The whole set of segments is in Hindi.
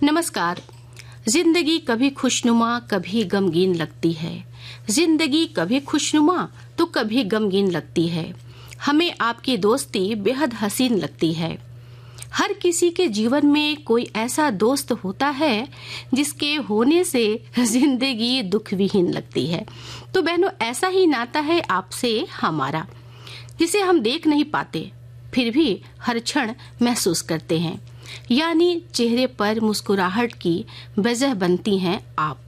नमस्कार। जिंदगी कभी खुशनुमा कभी गमगीन लगती है। जिंदगी कभी खुशनुमा तो कभी गमगीन लगती है। हमें आपकी दोस्ती बेहद हसीन लगती है। हर किसी के जीवन में कोई ऐसा दोस्त होता है जिसके होने से जिंदगी दुख विहीन लगती है। तो बहनों, ऐसा ही नाता है आपसे हमारा, जिसे हम देख नहीं पाते फिर भी हर क्षण महसूस करते हैं। यानी चेहरे पर मुस्कुराहट की वजह बनती हैं आप।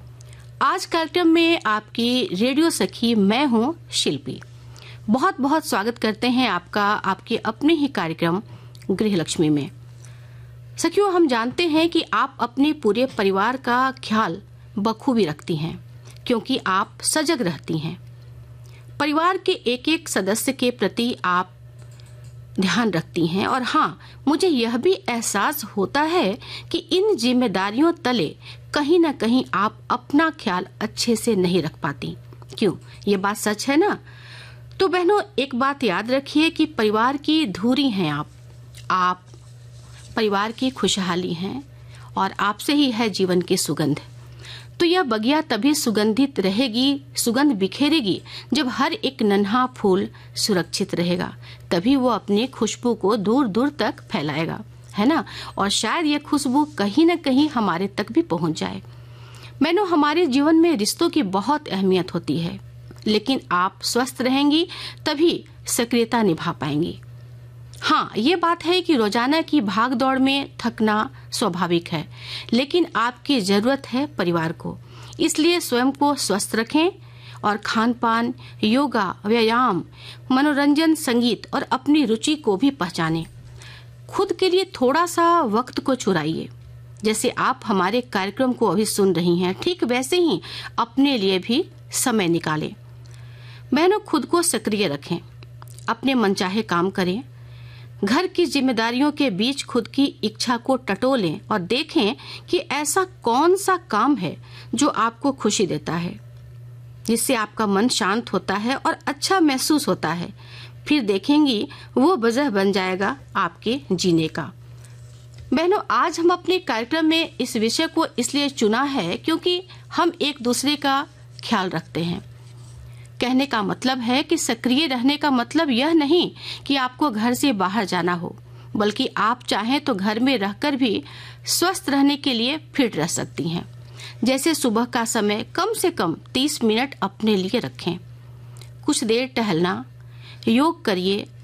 आज कार्यक्रम में आपकी रेडियो सखी मैं हूं शिल्पी। बहुत बहुत स्वागत करते हैं आपका आपके अपने ही कार्यक्रम गृहलक्ष्मी में। सखियों, हम जानते हैं कि आप अपने पूरे परिवार का ख्याल बखूबी रखती हैं, क्योंकि आप सजग रहती हैं। परिवार के एक एक सदस्य के प्रति आप ध्यान रखती हैं। और हाँ, मुझे यह भी एहसास होता है कि इन जिम्मेदारियों तले कहीं न कहीं आप अपना ख्याल अच्छे से नहीं रख पाती। क्यों? ये बात सच है ना? तो बहनों, एक बात याद रखिए कि परिवार की धुरी हैं आप परिवार की खुशहाली हैं और आपसे ही है जीवन की सुगंध। तो यह बगिया तभी सुगंधित रहेगी, सुगंध बिखेरेगी जब हर एक नन्हा फूल सुरक्षित रहेगा। तभी वो अपनी खुशबू को दूर दूर तक फैलाएगा, है ना? और शायद ये खुशबू कहीं न कहीं हमारे तक भी पहुंच जाए। मैंने हमारे जीवन में रिश्तों की बहुत अहमियत होती है, लेकिन आप स्वस्थ रहेंगी तभी सक्रियता निभा पाएंगी। हाँ, ये बात है कि रोजाना की भाग दौड़ में थकना स्वाभाविक है, लेकिन आपकी जरूरत है परिवार को। इसलिए स्वयं को स्वस्थ रखें और खान पान, योगा, व्यायाम, मनोरंजन, संगीत और अपनी रुचि को भी पहचानें। खुद के लिए थोड़ा सा वक्त को चुराइए। जैसे आप हमारे कार्यक्रम को अभी सुन रही हैं, ठीक वैसे ही अपने लिए भी समय निकालें। बहनों, खुद को सक्रिय रखें, अपने मनचाहे काम करें। घर की जिम्मेदारियों के बीच खुद की इच्छा को टटोलें और देखें कि ऐसा कौन सा काम है जो आपको खुशी देता है, जिससे आपका मन शांत होता है और अच्छा महसूस होता है। फिर देखेंगी वो वजह बन जाएगा आपके जीने का। बहनों, आज हम अपने कार्यक्रम में इस विषय को इसलिए चुना है क्योंकि हम एक दूसरे का ख्याल रखते हैं। कहने का मतलब है कि सक्रिय रहने का मतलब यह नहीं कि आपको घर से बाहर जाना हो, बल्कि आप चाहें तो घर में रहकर भी स्वस्थ रहने के लिए फिट रह सकती हैं। जैसे सुबह का समय कम से कम 30 मिनट अपने लिए रखें। कुछ देर टहलना, योग करिए